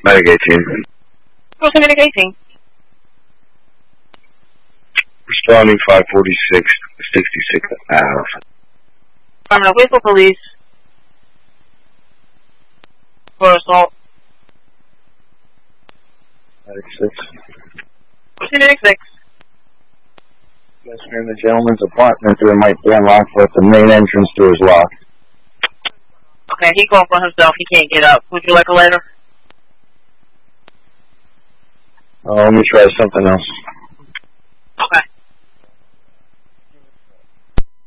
Medic 18. What's Medic 18? Responding 546, 66 Ave. Affirmative. Whistle police. For assault. Medic 6. What's Medic 6? Yes, we're in the gentleman's apartment. There might be unlocked, but the main entrance door is locked. Okay, he called for himself. He can't get up. Would you like a letter? Let me try something else. Okay.